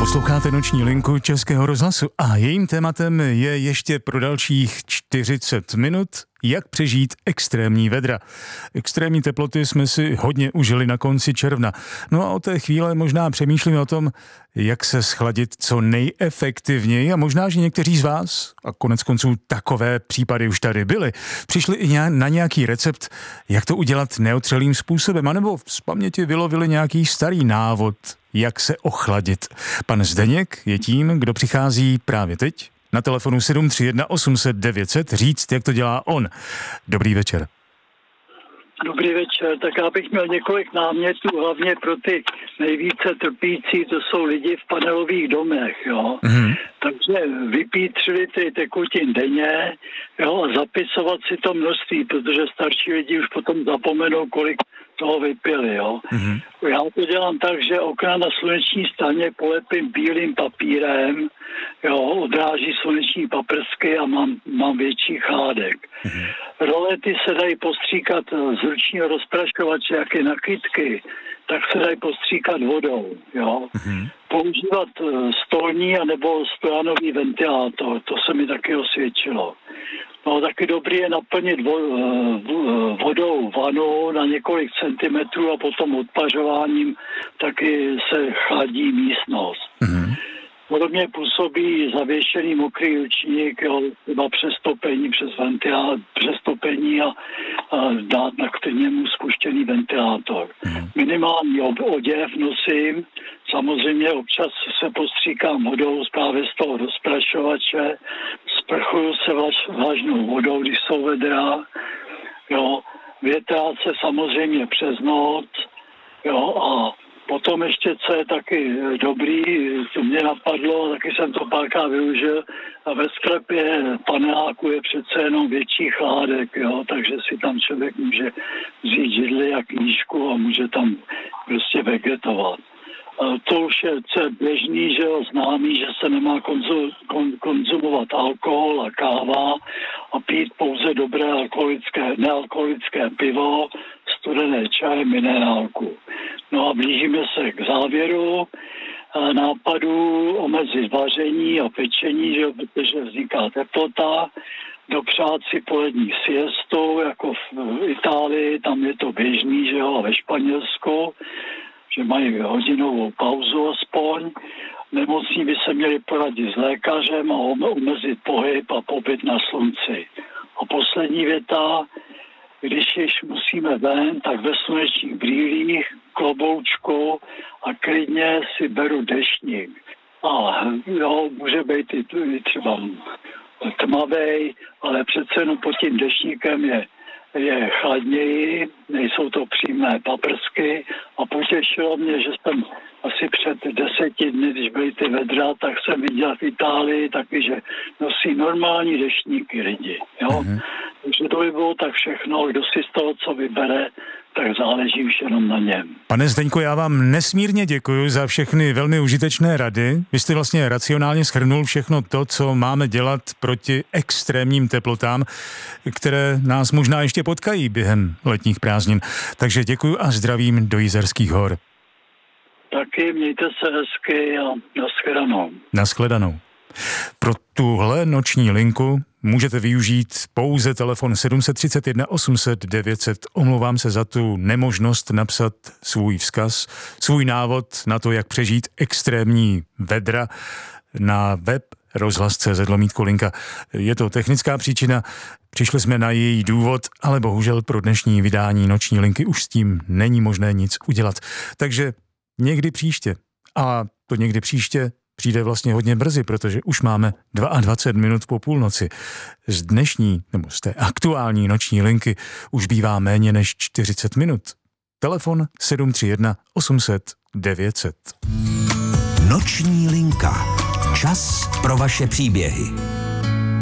Posloucháte noční linku Českého rozhlasu a jejím tématem je ještě pro dalších 40 minut, jak přežít extrémní vedra. Extrémní teploty jsme si hodně užili na konci června. No a od té chvíle možná přemýšlíme o tom, jak se schladit co nejefektivněji a možná, že někteří z vás, a konec konců takové případy už tady byly, přišli i na nějaký recept, jak to udělat neotřelým způsobem, anebo z paměti vylovili nějaký starý návod, jak se ochladit. Pan Zdeněk je tím, kdo přichází právě teď na telefonu 731 800 900 říct, jak to dělá on. Dobrý večer. Dobrý večer, tak já bych měl několik námětů, hlavně pro ty nejvíce trpící, to jsou lidi v panelových domech, jo. Mm-hmm. Takže vypít 3 litry tekutin denně, jo, a zapisovat si to množství, protože starší lidi už potom zapomenou, kolik toho vypili, jo. Mm-hmm. Já to dělám tak, že okna na sluneční straně polepím bílým papírem, jo, odráží sluneční paprsky a mám větší chládek. Mm-hmm. Rolety se dají postříkat z ručního rozpraškovače, jak je na kytky, tak se dají postříkat vodou, jo. Mm-hmm. Používat stolní anebo stojanový ventilátor, to se mi taky osvědčilo. No, taky dobrý je naplnit vodou vanu na několik centimetrů a potom odpařováním taky se chladí místnost. Mm-hmm. Podobně působí zavěšený mokrý ručník, třeba přes topení a dát k němu spuštěný ventilátor. Minimální oděv nosím, samozřejmě občas se postříkám vodou právě z toho rozprašovače, sprchuju se vlažnou vodou, když jsou vedra, jo, větrát se samozřejmě přes noc, jo, a potom ještě, co je taky dobrý, to mě napadlo, taky jsem to párkrát využil, a ve sklepě paneláku je přece jenom větší chládek, jo, takže si tam člověk může vzít židli a knížku a může tam prostě vegetovat. To už je běžný, že jo, známý, že se nemá konzumovat alkohol a káva a pít pouze dobré nealkoholické pivo, studené čaje, minerálku. No a blížíme se k závěru nápadu omezit vaření a pečení, že, protože vzniká teplota, dopřát si polední siestu, jako v Itálii, tam je to běžný, že jo, a ve Španělsku, že mají hodinovou pauzu aspoň. Nemocní by se měli poradit s lékařem a omezit pohyb a pobyt na slunci. A poslední věta, když již musíme ven, tak ve slunečních brýlích, kloboučku a klidně si beru deštník. A jo, může být i třeba tmavej, ale přece jenom pod tím deštníkem je chladněji, nejsou to přímé paprsky a potěšilo mě, že jsem asi před 10 dny, když byly ty vedra, tak jsem viděl v Itálii taky, že nosí normální deštníky lidi, jo. Mm-hmm. Takže to by bylo tak všechno, kdo si z toho, co vybere, tak záleží už jenom na něm. Pane Zdeňko, já vám nesmírně děkuji za všechny velmi užitečné rady. Vy jste vlastně racionálně shrnul všechno to, co máme dělat proti extrémním teplotám, které nás možná ještě potkají během letních prázdnin. Takže děkuji a zdravím do Jizerských hor. Taky mějte se hezky a nashledanou. Nashledanou. Pro tuhle noční linku můžete využít pouze telefon 731 800 900. Omlouvám se za tu nemožnost napsat svůj vzkaz, svůj návod na to, jak přežít extrémní vedra na web rozhlas.cz/linka. Je to technická příčina, přišli jsme na její důvod, ale bohužel pro dnešní vydání noční linky už s tím není možné nic udělat. Takže někdy příště. A to někdy příště přijde vlastně hodně brzy, protože už máme 22 minut po půlnoci. Z dnešní, nebo z té aktuální noční linky už bývá méně než 40 minut. Telefon 731 800 900. Noční linka. Čas pro vaše příběhy.